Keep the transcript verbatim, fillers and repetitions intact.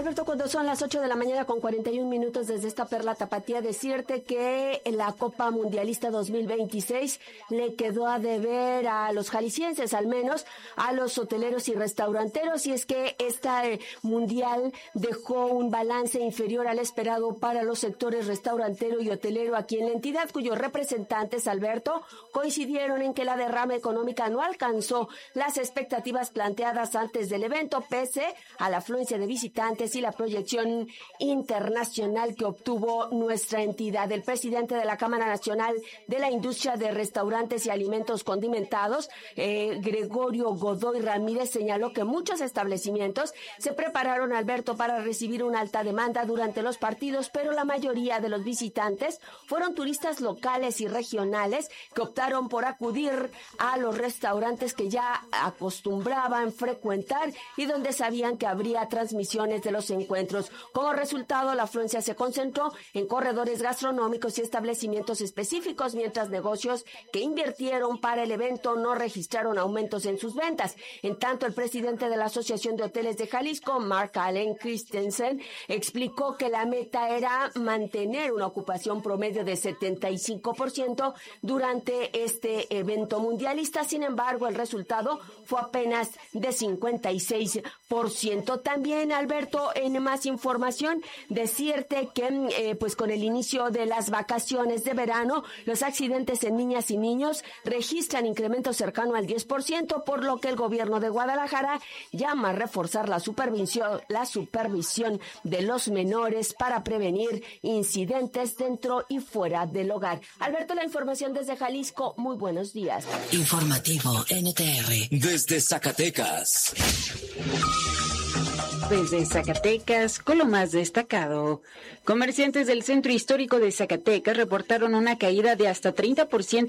Alberto, cuando son las ocho de la mañana con cuarenta y un minutos desde esta perla tapatía, decirte que la Copa Mundialista dos mil veintiséis le quedó a deber a los jaliscienses, al menos a los hoteleros y restauranteros, y es que esta eh, mundial dejó un balance inferior al esperado para los sectores restaurantero y hotelero aquí en la entidad, cuyos representantes, Alberto, coincidieron en que la derrama económica no alcanzó las expectativas planteadas antes del evento, pese a la afluencia de visitantes y la proyección internacional que obtuvo nuestra entidad. El presidente de la Cámara Nacional de la Industria de Restaurantes y Alimentos Condimentados, eh, Gregorio Godoy Ramírez, señaló que muchos establecimientos se prepararon, Alberto, para recibir una alta demanda durante los partidos, pero la mayoría de los visitantes fueron turistas locales y regionales que optaron por acudir a los restaurantes que ya acostumbraban frecuentar y donde sabían que habría transmisiones de los encuentros. Como resultado, la afluencia se concentró en corredores gastronómicos y establecimientos específicos, mientras negocios que invirtieron para el evento no registraron aumentos en sus ventas. En tanto, el presidente de la Asociación de Hoteles de Jalisco, Mark Allen Christensen, explicó que la meta era mantener una ocupación promedio de setenta y cinco por ciento durante este evento mundialista. Sin embargo, el resultado fue apenas de cincuenta y seis por ciento. También, Alberto, en más información, decirte que eh, pues con el inicio de las vacaciones de verano, los accidentes en niñas y niños registran incremento cercano al diez por ciento, por lo que el gobierno de Guadalajara llama a reforzar la supervisión, la supervisión de los menores para prevenir incidentes dentro y fuera del hogar. Alberto, la información desde Jalisco. Muy buenos días. Informativo N T R desde Zacatecas. Desde Zacatecas, con lo más destacado. Comerciantes del centro histórico de Zacatecas reportaron una caída de hasta treinta por ciento